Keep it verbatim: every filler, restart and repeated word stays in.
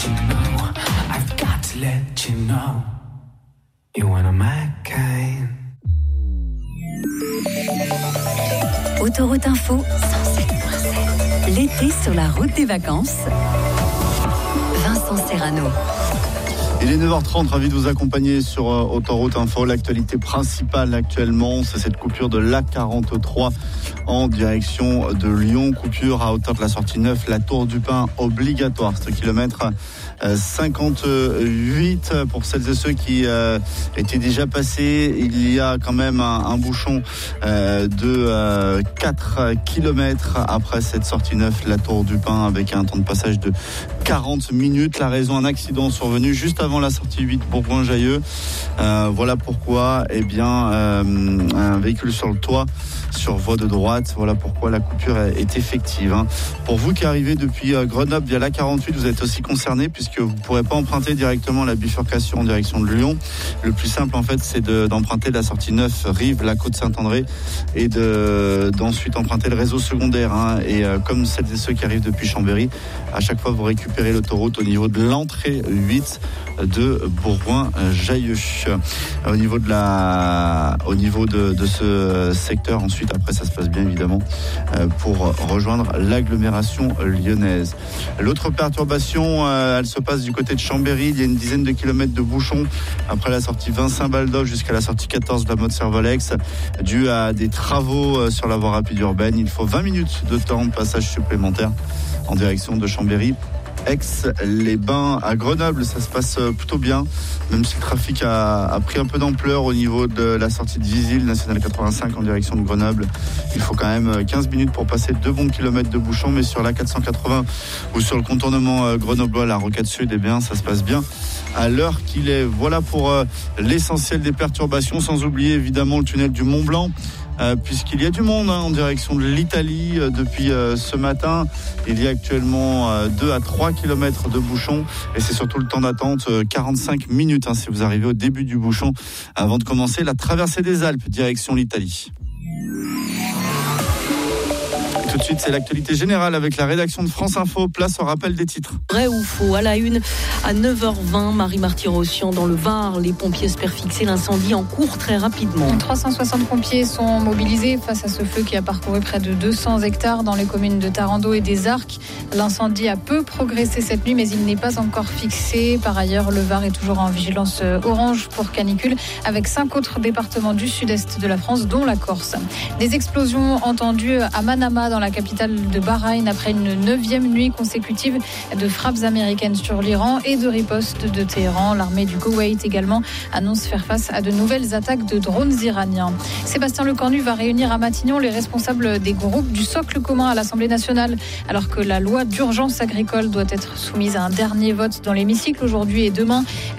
let you know. I've got to let you know. You wanna my kind. Autoroute Info, cent sept virgule sept. L'été sur la route des vacances. Vincent Serrano. Il est neuf heures trente, ravi de vous accompagner sur euh, Autoroute Info. L'actualité principale actuellement, c'est cette coupure de l'A quarante-trois en direction de Lyon. Coupure à hauteur de la sortie neuf, la Tour du Pin obligatoire. C'est au kilomètre euh, cinquante-huit. Pour celles et ceux qui euh, étaient déjà passés, il y a quand même un, un bouchon euh, de euh, quatre kilomètres après cette sortie neuf, la Tour du Pin, avec un temps de passage de quarante minutes. La raison, un accident survenu juste avant la sortie huit Bourgoin-Jallieu. Euh, voilà pourquoi, eh bien, euh, un véhicule sur le toit, sur voie de droite. Voilà pourquoi la coupure est effective. Hein. Pour vous qui arrivez depuis Grenoble via l'A quarante-huit, vous êtes aussi concerné puisque vous ne pourrez pas emprunter directement la bifurcation en direction de Lyon. Le plus simple, en fait, c'est de, d'emprunter la sortie neuf Rive, la Côte Saint-André, et de, d'ensuite emprunter le réseau secondaire. Hein. Et euh, comme celles et ceux qui arrivent depuis Chambéry, à chaque fois, vous récupérez l'autoroute au niveau de l'entrée huit de Bourgoin-Jallieu. Au niveau de la, au niveau de, de ce secteur, ensuite, après, ça se passe bien évidemment pour rejoindre l'agglomération lyonnaise. L'autre perturbation, elle se passe du côté de Chambéry. Il y a une dizaine de kilomètres de bouchons après la sortie Vincent-Baldoff jusqu'à la sortie quatorze de la Motte-Servolex, dû à des travaux sur la voie rapide urbaine. Il faut vingt minutes de temps de passage supplémentaire en direction de Chambéry. Aix-les-Bains. À Grenoble, ça se passe plutôt bien, même si le trafic a, a pris un peu d'ampleur au niveau de la sortie de Visil, nationale quatre-vingt-cinq en direction de Grenoble. Il faut quand même quinze minutes pour passer deux bons kilomètres de bouchons, mais sur la quatre cent quatre-vingts ou sur le contournement grenoblois, la Rocade Sud, eh bien, ça se passe bien à l'heure qu'il est. Voilà pour euh, l'essentiel des perturbations, sans oublier évidemment le tunnel du Mont-Blanc. Euh, puisqu'il y a du monde hein, en direction de l'Italie euh, depuis euh, ce matin. Il y a actuellement euh, deux à trois kilomètres de bouchons et c'est surtout le temps d'attente, euh, quarante-cinq minutes hein, si vous arrivez au début du bouchon avant de commencer la traversée des Alpes direction l'Italie. Tout de suite, c'est l'actualité générale avec la rédaction de France Info. Place au rappel des titres. Vrai ou faux, à la une, à neuf heures vingt, Marie-Marty-Rossian dans le Var. Les pompiers espèrent fixer l'incendie en cours très rapidement. trois cent soixante pompiers sont mobilisés face à ce feu qui a parcouru près de deux cents hectares dans les communes de Tarando et des Arcs. L'incendie a peu progressé cette nuit, mais il n'est pas encore fixé. Par ailleurs, le Var est toujours en vigilance orange pour canicule, avec cinq autres départements du sud-est de la France, dont la Corse. Des explosions entendues à Manama, dans la capitale de Bahreïn, après une neuvième nuit consécutive de frappes américaines sur l'Iran et de ripostes de Téhéran. L'armée du Koweït également annonce faire face à de nouvelles attaques de drones iraniens. Sébastien Lecornu va réunir à Matignon les responsables des groupes du socle commun à l'Assemblée nationale, alors que la loi d'urgence agricole doit être soumise à un dernier vote dans l'hémicycle aujourd'hui et demain.